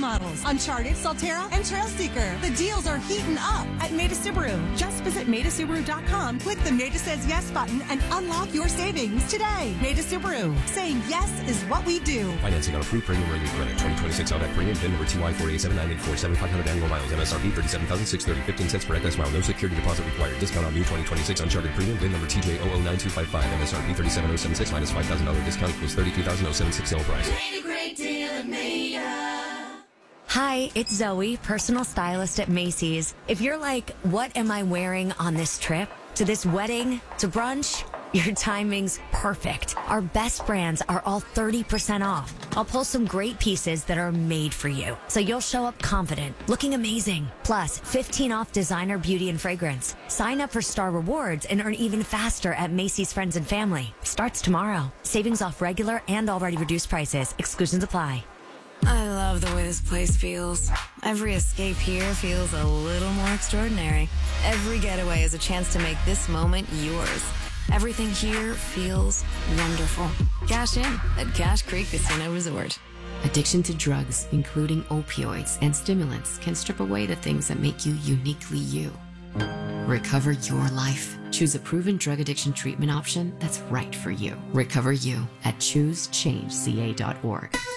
models, Uncharted, Solterra, and Trailseeker. The deals are heating up at Maida Subaru. Just visit MaidaSubaru.com, click the Maida Says Yes button, and unlock your savings today. Maida Subaru. Saying yes is what we do. Financing on approved premium rated credit. 2026 Outback Premium, VIN number TY4879847, 500 annual miles, MSRP 37,630, 15 cents per excess mile, no security deposit required. Discount on new 2026 Uncharted Premium, VIN number TJ009255, MSRP 37076, minus $5,000 discount equals $32,076 sale price. Made a great deal at Maida. Hi, it's Zoe, personal stylist at Macy's. If you're like, what am I wearing on this trip? To this wedding? To brunch? Your timing's perfect. Our best brands are all 30% off. I'll pull some great pieces that are made for you, so you'll show up confident, looking amazing. Plus, 15 off designer beauty and fragrance. Sign up for Star Rewards and earn even faster at Macy's Friends and Family. Starts tomorrow. Savings off regular and already reduced prices. Exclusions apply. I love the way this place feels. Every escape here feels a little more extraordinary. Every getaway is a chance to make this moment yours. Everything here feels wonderful. Cash in at Cache Creek Casino Resort. Addiction to drugs, including opioids and stimulants, can strip away the things that make you uniquely you. Recover your life. Choose a proven drug addiction treatment option that's right for you. Recover you at ChooseChangeCA.org.